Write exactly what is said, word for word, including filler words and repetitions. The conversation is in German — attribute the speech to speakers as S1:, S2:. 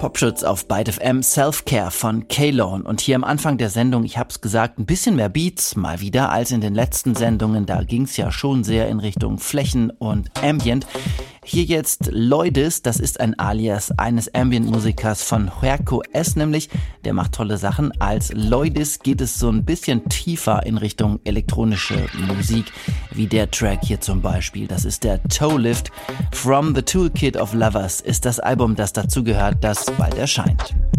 S1: Popschutz auf Byte F M, Self-Care von K-Lone. Und hier am Anfang der Sendung, ich hab's gesagt, ein bisschen mehr Beats mal wieder als in den letzten Sendungen. Da ging's ja schon sehr in Richtung Flächen und Ambient. Hier jetzt Loidis, das ist ein Alias eines Ambient-Musikers von Huerco S nämlich. Der macht tolle Sachen. Als Loidis geht es so ein bisschen tiefer in Richtung elektronische Musik, wie der Track hier zum Beispiel. Das ist der Toe Lift. From the Toolkit of Lovers ist das Album, das dazugehört, das bald erscheint.